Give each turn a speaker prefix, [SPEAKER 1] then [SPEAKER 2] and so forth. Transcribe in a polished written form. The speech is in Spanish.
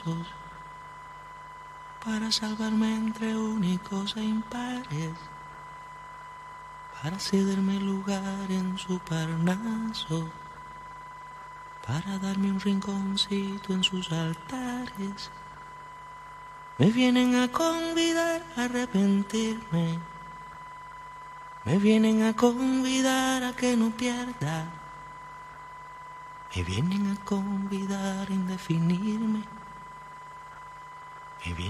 [SPEAKER 1] besos para salvarme entre únicos e impares, para cederme lugar en su Parnaso, para darme un rinconcito en sus altares. Me vienen a convidar a arrepentirme, me vienen a convidar a que no pierda, me vienen a convidar a indefinirme, me vienen